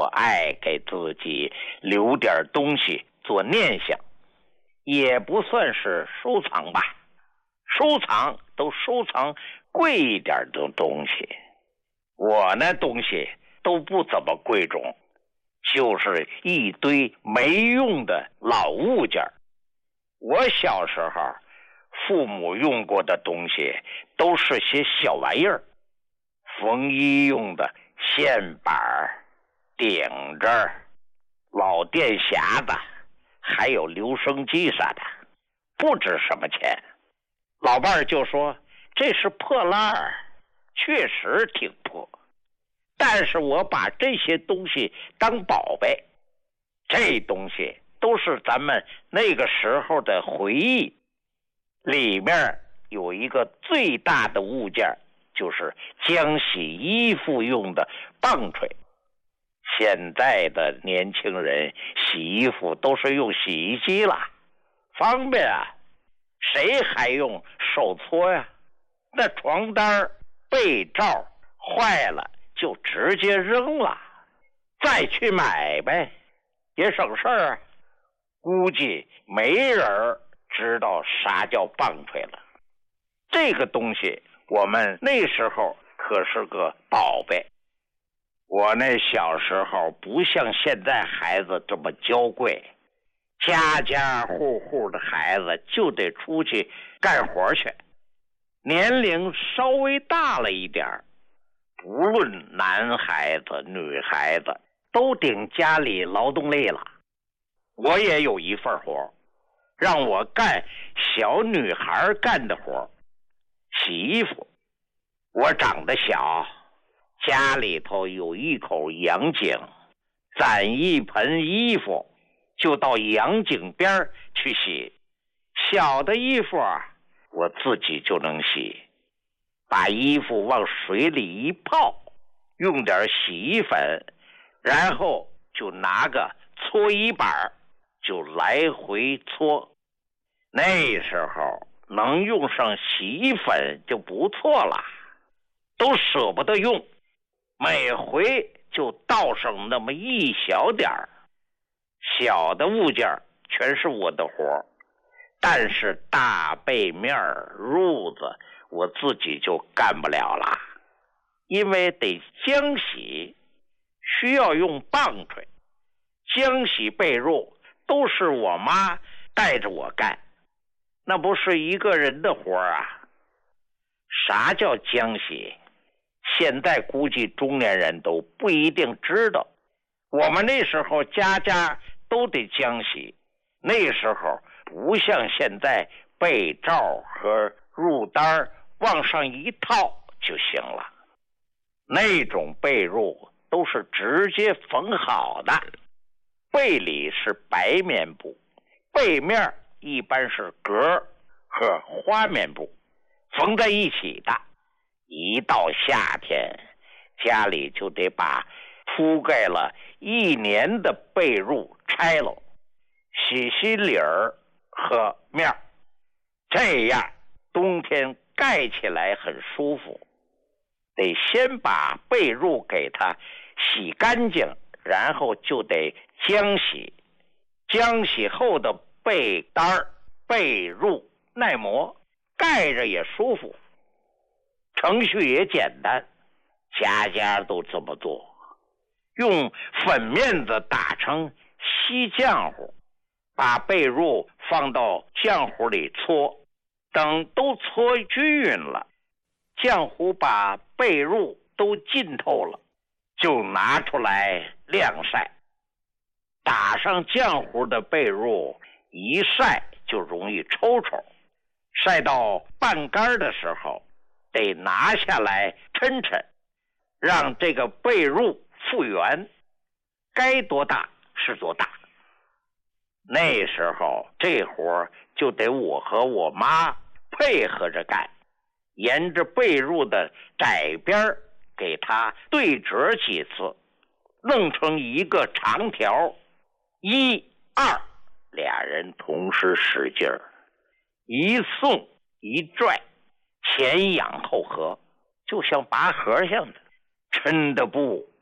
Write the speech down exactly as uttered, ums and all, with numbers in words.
爱给自己留点东西做念想，也不算是收藏吧。收藏都收藏贵一点的东西，我那东西都不怎么贵重，就是一堆没用的老物件。我小时候父母用过的东西都是些小玩意儿，缝衣用的线板、顶着、老电匣子，还有留声机啥的，不值什么钱。老伴儿就说这是破烂儿，确实挺破，但是我把这些东西当宝贝，这东西都是咱们那个时候的回忆。里面有一个最大的物件，就是浆洗衣服用的棒槌。现在的年轻人洗衣服都是用洗衣机了，方便啊，谁还用手搓呀？那床单被罩坏了就直接扔了，再去买呗，也省事儿啊。估计没人知道啥叫棒槌了。这个东西我们那时候可是个宝贝。我那小时候不像现在孩子这么娇贵，家家户户的孩子就得出去干活去。年龄稍微大了一点，不论男孩子女孩子都顶家里劳动力了。我也有一份活，让我干小女孩干的活，洗衣服。我长得小，家里头有一口洋井，攒一盆衣服就到洋井边去洗。小的衣服我自己就能洗，把衣服往水里一泡，用点洗衣粉，然后就拿个搓衣板就来回搓。那时候能用上洗衣粉就不错了，都舍不得用，每回就倒上那么一小点儿。小的物件全是我的活，但是大背面褥子我自己就干不了了，因为得浆洗，需要用棒槌。浆洗被褥都是我妈带着我干，那不是一个人的活啊。啥叫浆洗？现在估计中年人都不一定知道。我们那时候家家都得浆洗，那时候不像现在被罩和褥单往上一套就行了，那种被褥都是直接缝好的，被里是白棉布，背面一般是格和花棉布缝在一起的。一到夏天，家里就得把铺盖了一年的被褥拆了，洗洗里儿和面，这样冬天盖起来很舒服。得先把被褥给它洗干净，然后就得浆洗。浆洗后的被单被褥耐磨，盖着也舒服，程序也简单，家家都这么做。用粉面子打成稀浆糊，把被褥放到浆糊里搓，等都搓均匀了，浆糊把被褥都浸透了，就拿出来晾晒。打上浆糊的被褥一晒就容易抽抽，晒到半干的时候得拿下来抻抻，让这个被褥复原，该多大是多大。那时候这活就得我和我妈配合着干，沿着被褥的窄边给它对折几次，弄成一个长条，一二俩人同时使劲儿，一送一拽，前仰后合，就像拔河像的。抻的布